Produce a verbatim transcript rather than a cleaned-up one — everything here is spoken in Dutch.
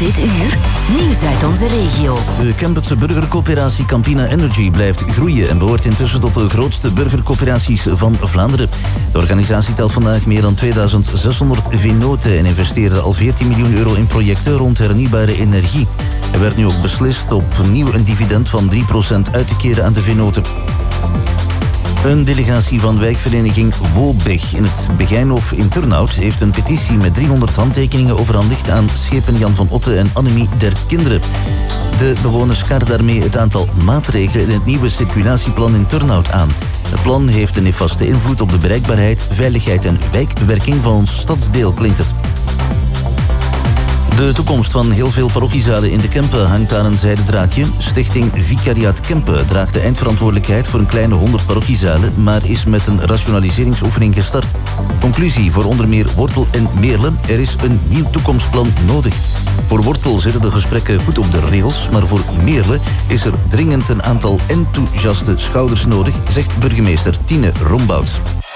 Dit uur, nieuws uit onze regio. De Kemptse burgercoöperatie Campina Energy blijft groeien en behoort intussen tot de grootste burgercoöperaties van Vlaanderen. De organisatie telt vandaag meer dan tweeduizend zeshonderd venoten en investeerde al veertien miljoen euro in projecten rond hernieuwbare energie. Er werd nu ook beslist opnieuw een dividend van drie procent uit te keren aan de venoten. Een delegatie van wijkvereniging Woolbeg in het Begijnhof in Turnhout heeft een petitie met driehonderd handtekeningen overhandigd aan schepen Jan van Otte en Annemie der Kinderen. De bewoners kaarten daarmee het aantal maatregelen in het nieuwe circulatieplan in Turnhout aan. Het plan heeft een nefaste invloed op de bereikbaarheid, veiligheid en wijkbewerking van ons stadsdeel, klinkt het. De toekomst van heel veel parochiezalen in de Kempen hangt aan een zijden draadje. Stichting Vicariaat Kempen draagt de eindverantwoordelijkheid voor een kleine honderd parochiezalen, maar is met een rationaliseringsoefening gestart. Conclusie voor onder meer Wortel en Meerle: er is een nieuw toekomstplan nodig. Voor Wortel zitten de gesprekken goed op de rails, maar voor Meerle is er dringend een aantal enthousiaste schouders nodig, zegt burgemeester Tine Rombouts.